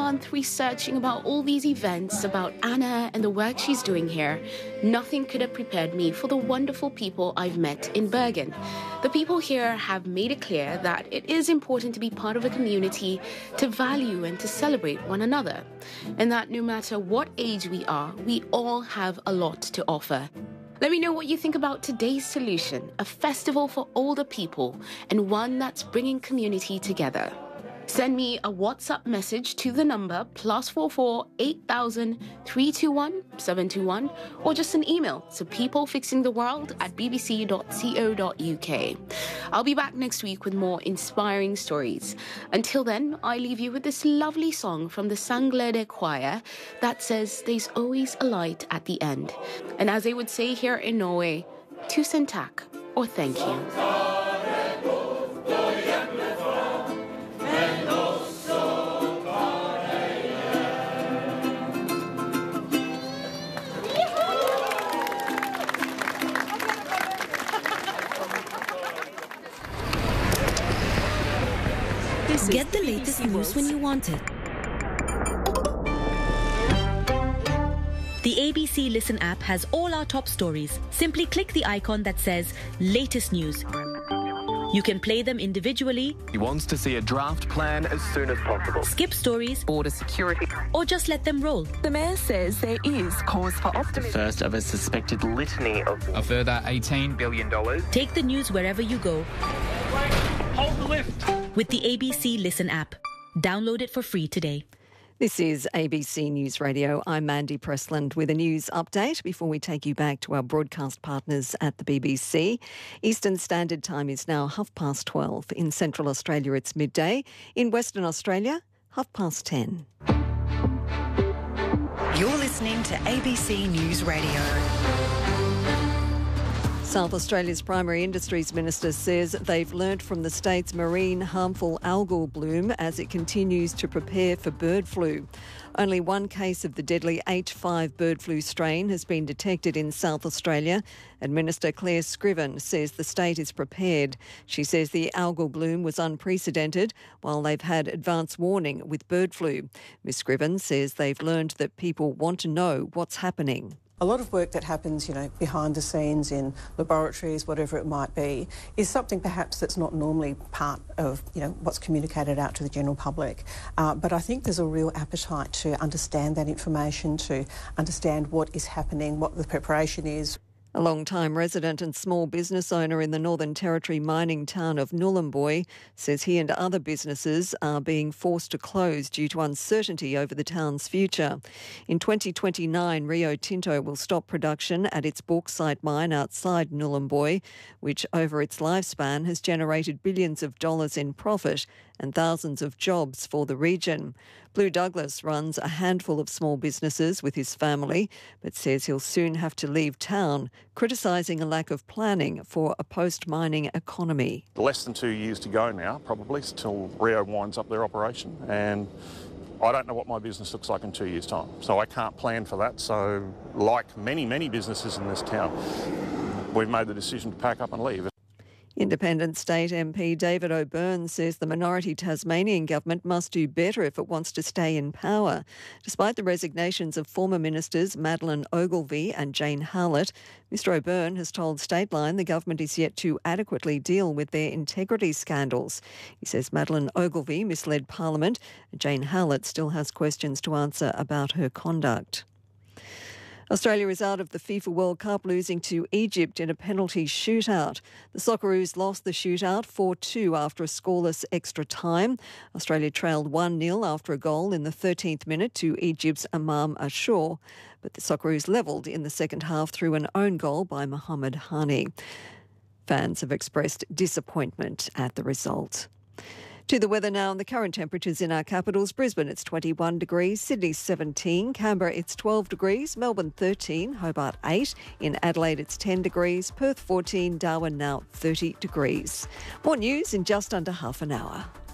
month researching about all these events, about Anna and the work she's doing here, nothing could have prepared me for the wonderful people I've met in Bergen. The people here have made it clear that it is important to be part of a community, to value and to celebrate one another, and that no matter what age we are, we all have a lot to offer. Let me know what you think about today's solution, a festival for older people and one that's bringing community together. Send me a WhatsApp message to the number +44 8000 321 721 or just an email to peoplefixingtheworld@bbc.co.uk. I'll be back next week with more inspiring stories. Until then, I leave you with this lovely song from the Sanglede Choir that says there's always a light at the end. And as they would say here in Norway, tusen takk or thank you. Get the latest news when you want it. The ABC Listen app has all our top stories. Simply click the icon that says Latest News. You can play them individually. He wants to see a draft plan as soon as possible. Skip stories. Border security. Or just let them roll. The Mayor says there is cause for optimism. First of a suspected litany of... A further $18 billion. Take the news wherever you go. Hold the lift. With the ABC Listen app. Download it for free today. This is ABC News Radio. I'm Mandy Pressland with a news update before we take you back to our broadcast partners at the BBC. Eastern Standard Time is now 12:30. In Central Australia, it's midday. In Western Australia, 10:30. You're listening to ABC News Radio. South Australia's Primary Industries Minister says they've learnt from the state's marine harmful algal bloom as it continues to prepare for bird flu. Only one case of the deadly H5 bird flu strain has been detected in South Australia, and Minister Claire Scriven says the state is prepared. She says the algal bloom was unprecedented while they've had advance warning with bird flu. Ms Scriven says they've learned that people want to know what's happening. A lot of work that happens, behind the scenes in laboratories, whatever it might be, is something perhaps that's not normally part of, what's communicated out to the general public. But I think there's a real appetite to understand that information, to understand what is happening, what the preparation is. A long-time resident and small business owner in the Northern Territory mining town of Nhulunbuy says he and other businesses are being forced to close due to uncertainty over the town's future. In 2029, Rio Tinto will stop production at its bauxite mine outside Nhulunbuy, which over its lifespan has generated billions of dollars in profit and thousands of jobs for the region. Blue Douglas runs a handful of small businesses with his family, but says he'll soon have to leave town, criticising a lack of planning for a post-mining economy. Less than 2 years to go now, probably, till Rio winds up their operation, and I don't know what my business looks like in 2 years' time, so I can't plan for that. So, like many businesses in this town, we've made the decision to pack up and leave. Independent State MP David O'Byrne says the minority Tasmanian government must do better if it wants to stay in power. Despite the resignations of former ministers Madeleine Ogilvie and Jane Howlett, Mr O'Byrne has told Stateline the government is yet to adequately deal with their integrity scandals. He says Madeleine Ogilvie misled Parliament and Jane Howlett still has questions to answer about her conduct. Australia is out of the FIFA World Cup, losing to Egypt in a penalty shootout. The Socceroos lost the shootout 4-2 after a scoreless extra time. Australia trailed 1-0 after a goal in the 13th minute to Egypt's Imam Ashur, but the Socceroos levelled in the second half through an own goal by Mohamed Hani. Fans have expressed disappointment at the result. To the weather now, and the current temperatures in our capitals. Brisbane, it's 21 degrees. Sydney, 17. Canberra, it's 12 degrees. Melbourne, 13. Hobart, 8. In Adelaide, it's 10 degrees. Perth, 14. Darwin, now 30 degrees. More news in just under half an hour.